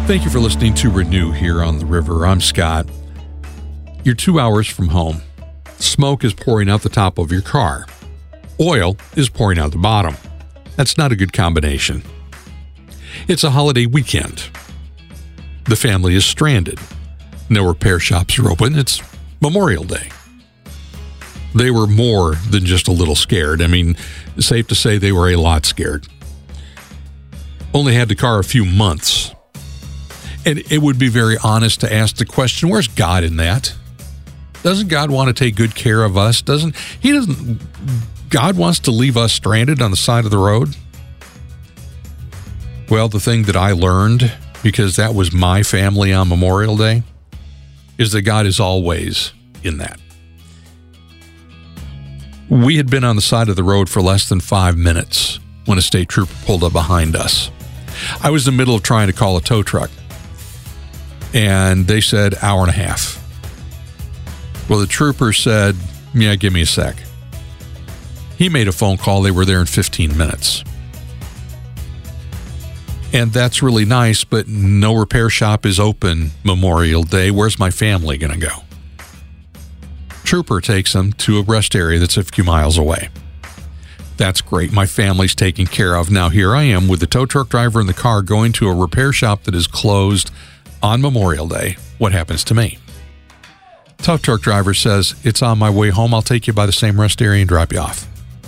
Thank you for listening to Renew here on the river. I'm Scott. You're 2 hours from home. Smoke is pouring out the top of your car. Oil is pouring out the bottom. That's not a good combination. It's a holiday weekend. The family is stranded. No repair shops are open. It's Memorial Day. They were more than just a little scared. I mean, safe to say they were a lot scared. Only had the car a few months. And it would be very honest to ask the question, where's God in that? Doesn't God want to take good care of us? God wants to leave us stranded on the side of the road? Well, the thing that I learned, because that was my family on Memorial Day, is that God is always in that. We had been on the side of the road for less than 5 minutes when a state trooper pulled up behind us. I was in the middle of trying to call a tow truck, and they said hour and a half. Well, the trooper said, yeah, give me a sec. He made a phone call. They were there in 15 minutes. And that's really nice, but no repair shop is open Memorial Day. Where's my family going to go? Trooper takes them to a rest area that's a few miles away. That's great. My family's taken care of. Now here I am with the tow truck driver in the car going to a repair shop that is closed on Memorial Day. What happens to me? Tow truck driver says, it's on my way home. I'll take you by the same rest area and drop you off.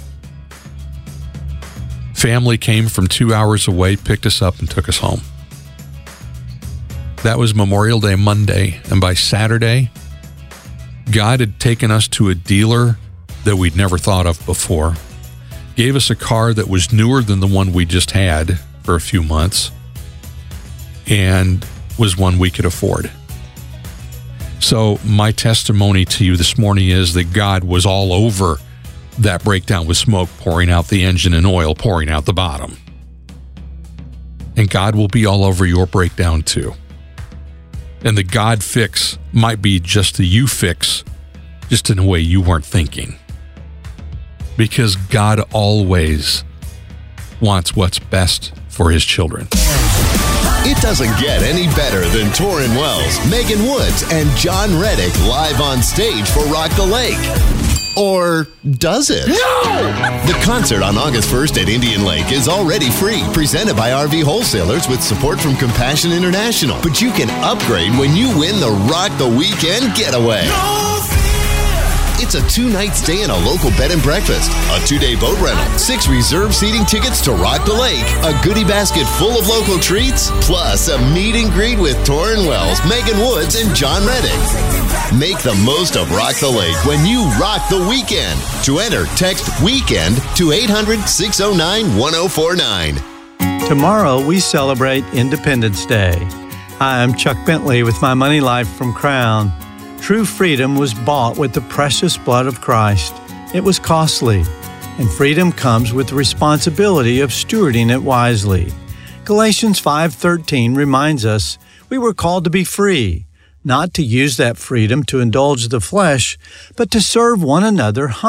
Family came from 2 hours away, picked us up, and took us home. That was Memorial Day Monday, and by Saturday, God had taken us to a dealer that we'd never thought of before, gave us a car that was newer than the one we just had for a few months, and was one we could afford. So my testimony to you this morning is that God was all over that breakdown with smoke pouring out the engine and oil pouring out the bottom. And God will be all over your breakdown too. And the God fix might be just the you fix, just in a way you weren't thinking. Because God always wants what's best for his children. It doesn't get any better than Torrin Wells, Megan Woods, and John Reddick live on stage for Rock the Lake. Or does it? No! The concert on August 1st at Indian Lake is already free, presented by RV Wholesalers with support from Compassion International. But you can upgrade when you win the Rock the Weekend Getaway. It's a 2-night stay in a local bed and breakfast, a 2-day boat rental, 6 reserved seating tickets to Rock the Lake, a goodie basket full of local treats, plus a meet and greet with Torrin Wells, Megan Woods, and John Reddick. Make the most of Rock the Lake when you rock the weekend. To enter, text WEEKEND to 800-609-1049. Tomorrow, we celebrate Independence Day. Hi, I'm Chuck Bentley with my Money Life from Crown. True freedom was bought with the precious blood of Christ. It was costly, and freedom comes with the responsibility of stewarding it wisely. Galatians 5:13 reminds us we were called to be free, not to use that freedom to indulge the flesh, but to serve one another humbly.